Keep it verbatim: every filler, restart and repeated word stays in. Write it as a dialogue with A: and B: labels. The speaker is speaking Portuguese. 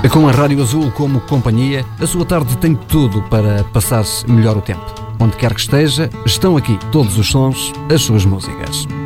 A: Com a Rádio Azul como companhia, a sua tarde tem tudo para passar-se melhor o tempo. Onde quer que esteja, estão aqui todos os sons, as suas músicas.